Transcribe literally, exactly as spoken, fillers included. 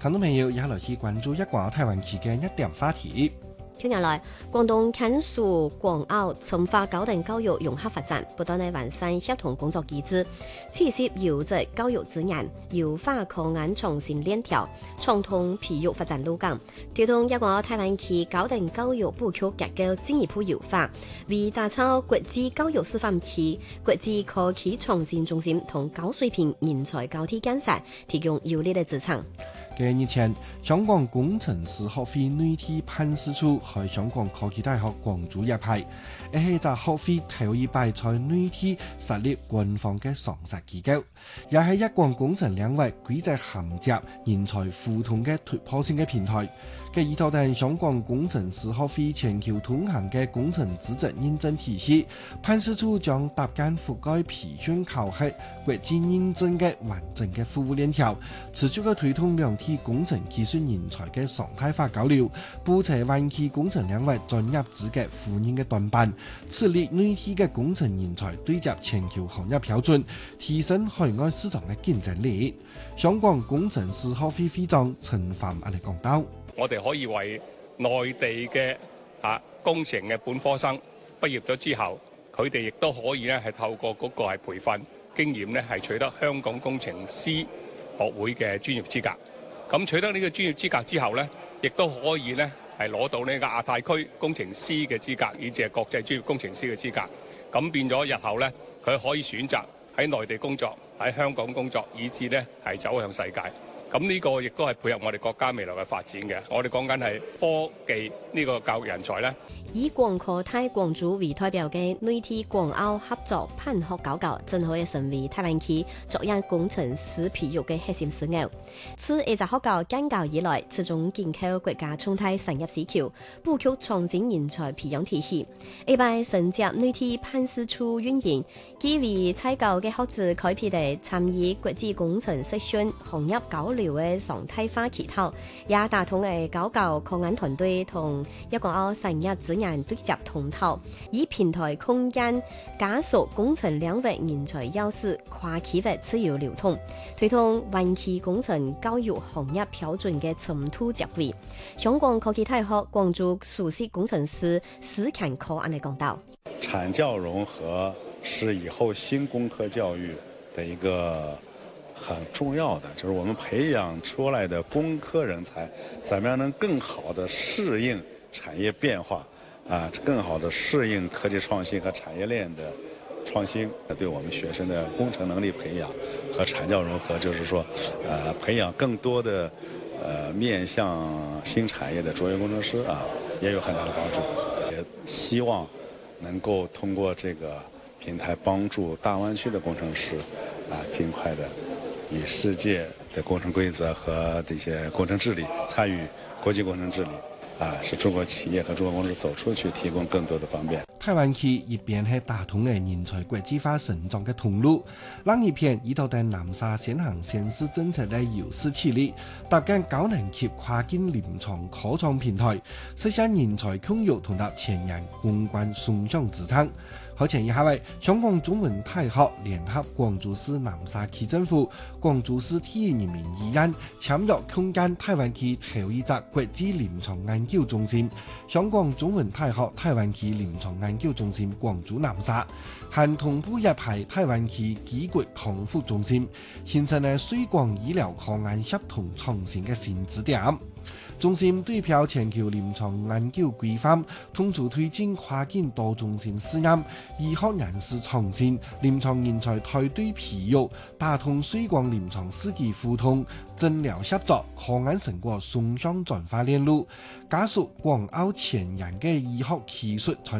聽眾朋友也來去關注一個台灣區嘅一點話題。 近年來，廣東近數廣澳深化高等教育融合發展，不斷地完善協同工作機制，持續優質教育資源，優化課案創新鏈條，暢通培育發展路徑，推動一個台灣區高等教育布局結構進一步優化，為打造國際教育示範區、國際科技創新中心同高水平人才交替建設提供有力的支撐。 幾日前，香港工程師學會內地辦事處喺香港科技大學廣州一派，一係就學會頭一擺在內地設立官方嘅上市機構，也係一廣工程領域規則銜接、人才互通嘅突破性嘅平台。嘅依托定香港工程師學會全球通行嘅工程資質認證體系，辦事處將搭建覆蓋培訓考核、國際認證嘅完整嘅服務鏈條，持續嘅推動兩地工程技術人才嘅常態化交流，布齊灣區工程領域專業資格互認嘅短板，設立內地嘅工程人才對接全球行業標準，提升海外市場嘅競爭力。香港工程師學會會長陳凡阿嚟講到。 我哋可以為內地嘅啊工程嘅本科生畢業咗之後，佢哋亦都可以咧係透過嗰個係培訓經驗咧係取得香港工程師學會嘅專業資格。咁取得呢個專業資格之後咧，亦都可以咧係攞到呢個亞太區工程師嘅資格，以至係國際專業工程師嘅資格。咁變咗日後咧，佢可以選擇喺內地工作、喺香港工作，以至咧係走向世界。咁呢個亦都係配合我哋國家未來嘅發展嘅。我哋講緊係科技呢個教育人才咧。 以廣科大廣州為代表嘅內地廣澳合作辦學教教，正可以成為台灣區作為工程師培育嘅核心事業。自一隻學教建教以來，始終緊扣國家重大產業需求，布局創新人才培養體系。一擺承接內地辦事處運營，基於採教嘅學子開闢地參與國際工程實訓行業交流嘅常態化渠道，也打通嘅教教課案團隊同一廣澳產業資源對接通道，以平台空間加速工程領域人才優勢跨區域自由流通，推動灣區工程教育行業標準嘅深度接軌。香港科技大學廣州首席工程師史強科安嚟講到： 產教融合是以後新工科教育的一個很重要的，就是我們培養出來的工科人才，怎麼樣能更好的適應產業變化，啊，更好的適應科技創新和產業鏈的創新，對我們學生的工程能力培養和產教融合，就是說，呃，培養更多的，呃，面向新產業的卓越工程師啊，也有很大的幫助。也希望能夠通過這個平台幫助大灣區的工程師，啊，盡快的與世界的工程規則和這些工程治理參與國際工程治理。啊，使中國企業和中國公司走出去，提供更多的方便。 台灣區一邊係打通嘅人才國際化成長嘅通路，另一邊依托在南沙先行先試政策嘅優勢潛力，搭建高能級跨境臨床科創平台，實現人才共育同埋前沿公關雙向支撐。好前以下為香港中文大學聯合廣州市南沙區政府、廣州市體育人民醫院簽約共建台灣區頭一座國際臨床研究中心，香港中文大學台灣區臨床研究中心廣州南沙，含同步一派台灣區基骨康復中心，形成了水廣醫療抗癌協同創新嘅新支點。中心對標全球臨床研究規範，通促推進跨境多中心試驗，醫學人士創新、臨床人才團隊培育，打通水廣臨床司機互通、診療協作、抗癌成果雙向轉化鏈路，加速廣澳前沿嘅醫學技術